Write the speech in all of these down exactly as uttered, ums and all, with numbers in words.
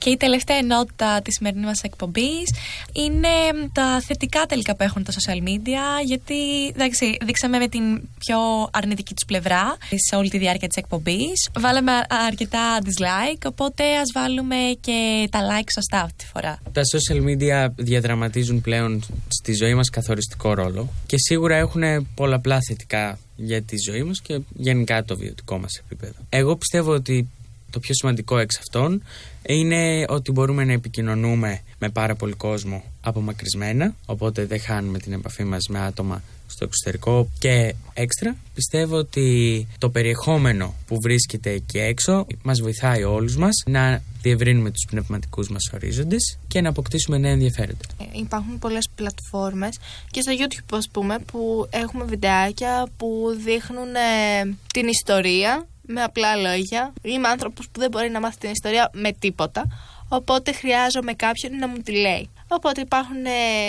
Και η τελευταία ενότητα της σημερινής μας εκπομπής είναι τα θετικά τελικά που έχουν τα social media, γιατί εντάξει, δείξαμε με την πιο αρνητική τους πλευρά σε όλη τη διάρκεια της εκπομπής. Βάλαμε αρκετά dislike, οπότε ας βάλουμε και τα like σωστά αυτή τη φορά. Τα social media διαδραματίζουν πλέον στη ζωή μας καθοριστικό ρόλο και σίγουρα έχουν πολλαπλά θετικά για τη ζωή μας και γενικά το βιωτικό μας επίπεδο. Εγώ πιστεύω ότι το πιο σημαντικό εξ αυτών είναι ότι μπορούμε να επικοινωνούμε με πάρα πολύ κόσμο απομακρυσμένα, οπότε δεν χάνουμε την επαφή μας με άτομα στο εξωτερικό. Και έξτρα πιστεύω ότι το περιεχόμενο που βρίσκεται εκεί έξω μας βοηθάει όλους μας να διευρύνουμε τους πνευματικούς μας ορίζοντες και να αποκτήσουμε νέα ενδιαφέροντα. Υπάρχουν πολλές πλατφόρμες και στο YouTube, ας πούμε, που έχουμε βιντεάκια που δείχνουν ε, την ιστορία με απλά λόγια. Είμαι άνθρωπος που δεν μπορεί να μάθει την ιστορία με τίποτα, οπότε χρειάζομαι κάποιον να μου τη λέει. Οπότε υπάρχουν ε,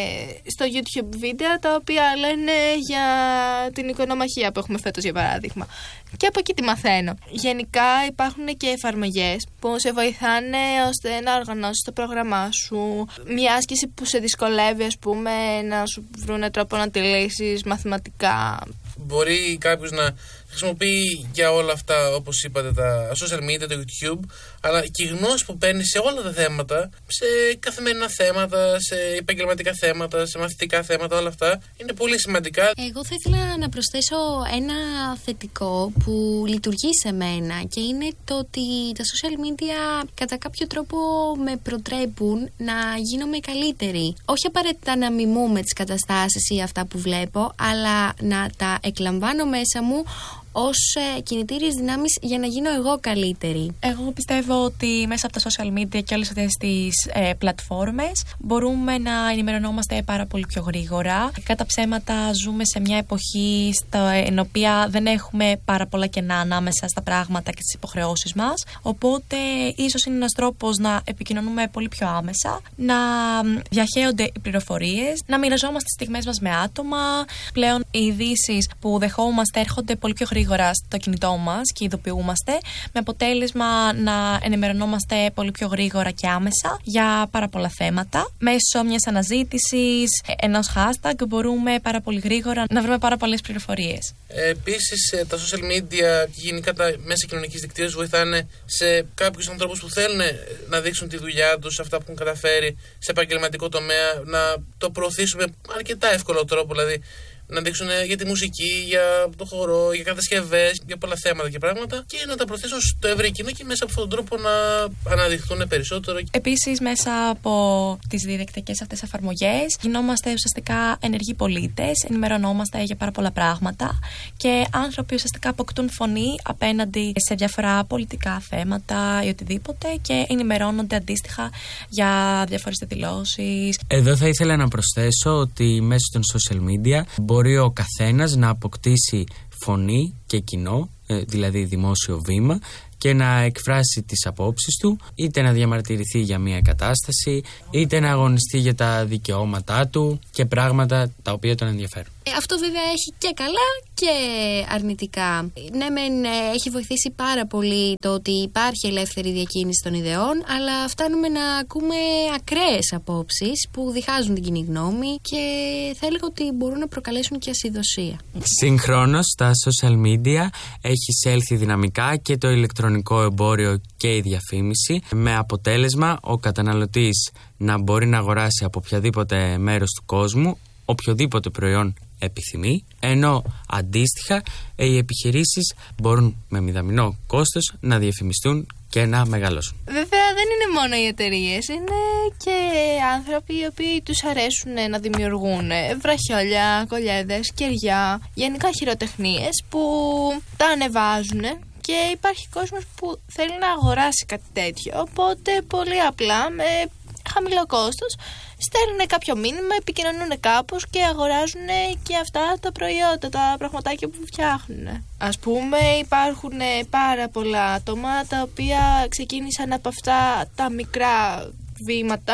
στο YouTube βίντεο τα οποία λένε για την οικονομαχία που έχουμε φέτος, για παράδειγμα. Και από εκεί τη μαθαίνω. Γενικά υπάρχουν και εφαρμογές που σε βοηθάνε ώστε να οργανώσεις το πρόγραμμά σου. Μια άσκηση που σε δυσκολεύει, ας πούμε, να σου βρουν τρόπο να τη λύσεις μαθηματικά. Μπορεί κάποιος να χρησιμοποιεί για όλα αυτά, όπως είπατε, τα social media, το YouTube, αλλά και η γνώση που παίρνει σε όλα τα θέματα, σε καθημερινά θέματα, σε επαγγελματικά θέματα, σε μαθητικά θέματα, όλα αυτά είναι πολύ σημαντικά. Εγώ θα ήθελα να προσθέσω ένα θετικό που λειτουργεί σε μένα και είναι το ότι τα social media κατά κάποιο τρόπο με προτρέπουν να γίνομαι καλύτερη. Όχι απαραίτητα να μιμούμε τις καταστάσεις ή αυτά που βλέπω, αλλά να τα εκλαμβάνω μέσα μου ως ε, κινητήριες δυνάμεις για να γίνω εγώ καλύτερη. Εγώ πιστεύω ότι μέσα από τα social media και όλες αυτές τις ε, πλατφόρμες μπορούμε να ενημερωνόμαστε πάρα πολύ πιο γρήγορα. Κατά ψέματα ζούμε σε μια εποχή στην οποία δεν έχουμε πάρα πολλά κενά ανάμεσα στα πράγματα και στις υποχρεώσεις μας, οπότε ίσως είναι ένας τρόπος να επικοινωνούμε πολύ πιο άμεσα, να διαχέονται οι πληροφορίες, να μοιραζόμαστε τις στιγμές μας με άτομα. Πλέον οι ειδήσεις που δεχόμαστε έρχονται πολύ πιο γρήγορα στο κινητό μας και ειδοποιούμαστε, με αποτέλεσμα να ενημερωνόμαστε πολύ πιο γρήγορα και άμεσα για πάρα πολλά θέματα. Μέσω μιας αναζήτησης, ενός hashtag, μπορούμε πάρα πολύ γρήγορα να βρούμε πάρα πολλές πληροφορίες. Ε, επίσης, τα social media και γενικά τα μέσα κοινωνικής δικτύωσης βοηθάνε σε κάποιους ανθρώπους που θέλουν να δείξουν τη δουλειά τους, αυτά που έχουν καταφέρει σε επαγγελματικό τομέα, να το προωθήσουν με αρκετά εύκολο τρόπο, δηλαδή να δείξουν για τη μουσική, για το χορό, για κατασκευές, για πολλά θέματα και πράγματα, και να τα προωθήσουν στο ευρύ κοινό και μέσα από αυτόν τον τρόπο να αναδειχθούν περισσότερο. Επίσης, μέσα από τις διαδικτυακές αυτές εφαρμογές γινόμαστε ουσιαστικά ενεργοί πολίτες, ενημερωνόμαστε για πάρα πολλά πράγματα και άνθρωποι ουσιαστικά αποκτούν φωνή απέναντι σε διάφορα πολιτικά θέματα ή οτιδήποτε και ενημερώνονται αντίστοιχα για διάφορες δηλώσεις. Εδώ θα ήθελα να προσθέσω ότι μέσω των social media μπορεί ο καθένας να αποκτήσει φωνή και κοινό, δηλαδή δημόσιο βήμα, και να εκφράσει τις απόψεις του, είτε να διαμαρτυρηθεί για μια κατάσταση, είτε να αγωνιστεί για τα δικαιώματά του και πράγματα τα οποία τον ενδιαφέρουν. Ε, αυτό βέβαια έχει και καλά και αρνητικά. Ναι, μεν έχει βοηθήσει πάρα πολύ το ότι υπάρχει ελεύθερη διακίνηση των ιδεών, αλλά φτάνουμε να ακούμε ακραίες απόψεις που διχάζουν την κοινή γνώμη και θα έλεγα ότι μπορούν να προκαλέσουν και ασυδοσία. Συγχρόνως, στα social media έχει εισέλθει δυναμικά και το ηλεκτρονικό εμπόριο και η διαφήμιση, με αποτέλεσμα ο καταναλωτής να μπορεί να αγοράσει από οποιαδήποτε μέρος του κόσμου οποιοδήποτε προϊόν επιθυμεί, ενώ αντίστοιχα οι επιχειρήσεις μπορούν με μηδαμινό κόστος να διαφημιστούν και να μεγαλώσουν. Βέβαια δεν είναι μόνο οι εταιρείες, είναι και άνθρωποι οι οποίοι τους αρέσουν να δημιουργούν βραχιόλια, κολλιέδες, κεριά, γενικά χειροτεχνίες που τα ανεβάζουν. Και υπάρχει κόσμος που θέλει να αγοράσει κάτι τέτοιο, οπότε πολύ απλά με χαμηλό κόστος στέλνουν κάποιο μήνυμα, επικοινωνούν κάπως και αγοράζουν και αυτά τα προϊόντα, τα πραγματάκια που φτιάχνουν. Ας πούμε, υπάρχουν πάρα πολλά άτομα τα οποία ξεκίνησαν από αυτά τα μικρά βήματα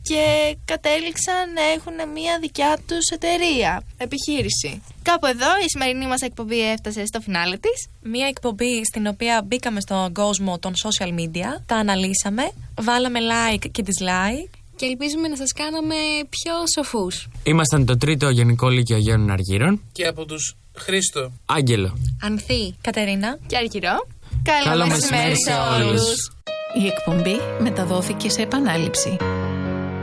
και κατέληξαν να έχουν μια δικιά τους εταιρεία, επιχείρηση. Κάπου εδώ η σημερινή μας εκπομπή έφτασε στο φινάλε της. Μια εκπομπή στην οποία μπήκαμε στον κόσμο των social media, τα αναλύσαμε, βάλαμε like και dislike. Και ελπίζουμε να σας κάναμε πιο σοφούς. Ήμασταν το τρίτο Γενικό Λύκειο Αγίων Αργύρων. Και από τους Χρήστο, Άγγελο, Ανθή, Κατερίνα Και Αργυρό. Καλό, Καλό μεσημέρι μεσημέρι σε σε όλους. όλους. Η εκπομπή μεταδόθηκε σε επανάληψη.